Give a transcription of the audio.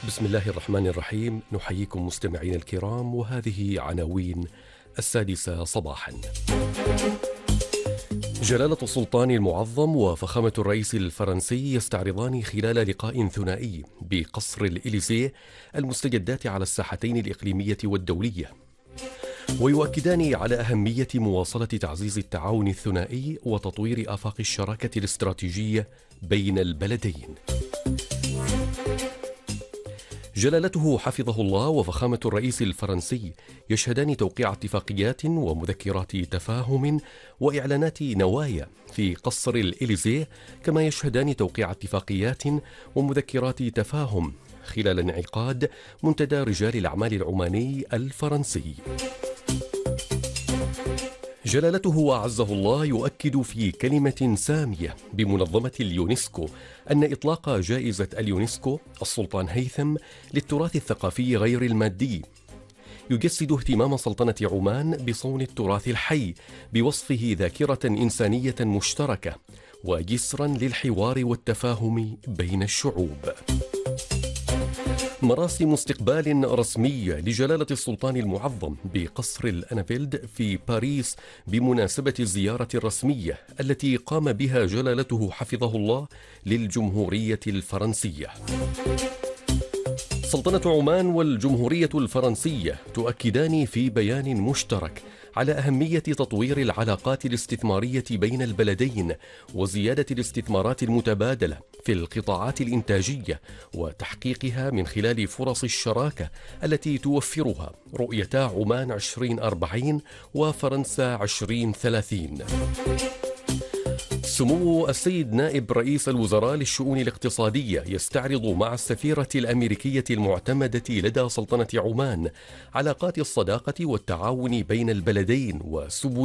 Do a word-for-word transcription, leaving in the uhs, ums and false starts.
بسم الله الرحمن الرحيم. نحييكم مستمعين الكرام، وهذه عناوين السادسة صباحا. جلالة السلطان المعظم وفخامة الرئيس الفرنسي يستعرضان خلال لقاء ثنائي بقصر الإليزيه المستجدات على الساحتين الإقليمية والدولية، ويؤكدان على أهمية مواصلة تعزيز التعاون الثنائي وتطوير آفاق الشراكة الاستراتيجية بين البلدين. جلالته حفظه الله وفخامة الرئيس الفرنسي يشهدان توقيع اتفاقيات ومذكرات تفاهم وإعلانات نوايا في قصر الإليزيه، كما يشهدان توقيع اتفاقيات ومذكرات تفاهم خلال انعقاد منتدى رجال الأعمال العماني الفرنسي. جلالته وأعزه الله يؤكد في كلمة سامية بمنظمة اليونسكو أن إطلاق جائزة اليونسكو السلطان هيثم للتراث الثقافي غير المادي يجسد اهتمام سلطنة عمان بصون التراث الحي بوصفه ذاكرة إنسانية مشتركة وجسرا للحوار والتفاهم بين الشعوب. مراسم استقبال رسمي لجلالة السلطان المعظم بقصر الأنافيلد في باريس بمناسبة الزيارة الرسمية التي قام بها جلالته حفظه الله للجمهورية الفرنسية. سلطنة عمان والجمهورية الفرنسية تؤكدان في بيان مشترك على أهمية تطوير العلاقات الاستثمارية بين البلدين وزيادة الاستثمارات المتبادلة في القطاعات الإنتاجية وتحقيقها من خلال فرص الشراكة التي توفرها رؤيتا عمان عشرين أربعين وفرنسا عشرين ثلاثين. سمو السيد نائب رئيس الوزراء للشؤون الاقتصادية يستعرض مع السفيرة الأمريكية المعتمدة لدى سلطنة عمان علاقات الصداقة والتعاون بين البلدين وسبل